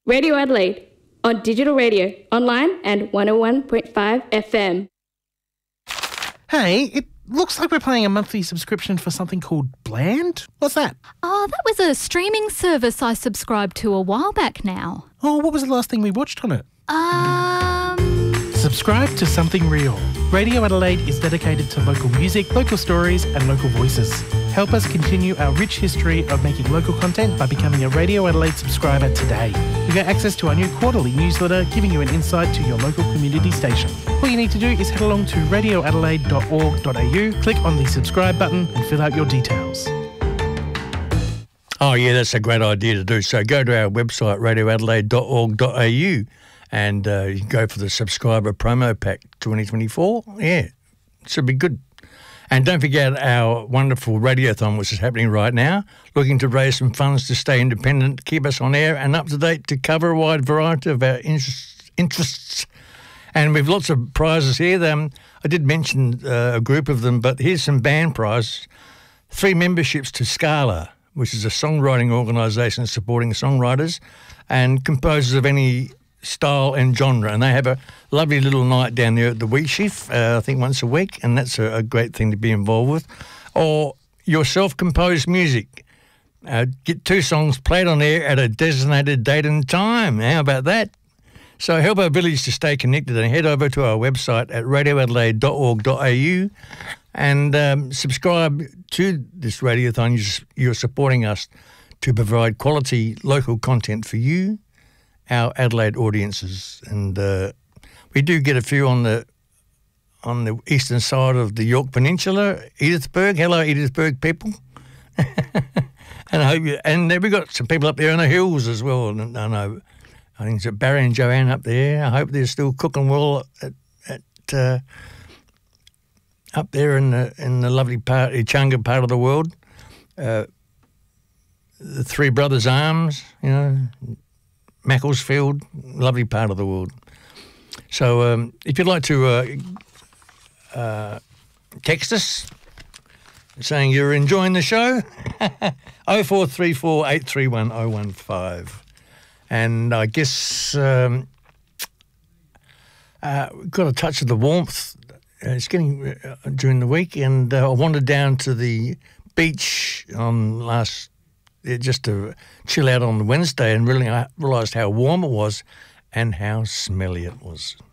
Radio Adelaide, on digital radio, online and 101.5 FM. Hey, it looks like we're paying a monthly subscription for something called Bland. What's that? Oh, that was a streaming service I subscribed to a while back now. Oh, what was the last thing we watched on it? Subscribe to Something Real. Radio Adelaide is dedicated to local music, local stories and local voices. Help us continue our rich history of making local content by becoming a Radio Adelaide subscriber today. You get access to our new quarterly newsletter giving you an insight to your local community station. All you need to do is head along to radioadelaide.org.au, click on the subscribe button and fill out your details. Oh, yeah, that's a great idea to do. So go to our website, radioadelaide.org.au, and you can go for the subscriber promo pack 2024. Yeah, it should be good. And don't forget our wonderful radiothon, which is happening right now, looking to raise some funds to stay independent, keep us on air and up to date to cover a wide variety of our interests. And we've lots of prizes here. I did mention a group of them, but here's some band prizes. 3 memberships to Scala, which is a songwriting organisation supporting songwriters and composers of any style and genre, and they have a lovely little night down there at the Wheatsheaf, I think once a week, and that's a great thing to be involved with. Or your self-composed music. Get 2 songs played on air at a designated date and time. How about that? So help our village to stay connected and head over to our website at radioadelaide.org.au and subscribe to this radiothon. You're supporting us to provide quality local content for you, our Adelaide audiences, and we do get a few on the eastern side of the York Peninsula, Edithburgh. Hello, Edithburgh people. And we've got some people up there in the hills as well. And I know, I think it's Barry and Joanne up there. I hope they're still cooking well at up there in the lovely part, Echunga part of the world. The Three Brothers Arms, you know. Macclesfield, lovely part of the world. So if you'd like to text us saying you're enjoying the show, 0434 831 015. And I guess we've got a touch of the warmth. It's getting during the week, and I wandered down to the beach on just to chill out on Wednesday, and really I realised how warm it was and how smelly it was.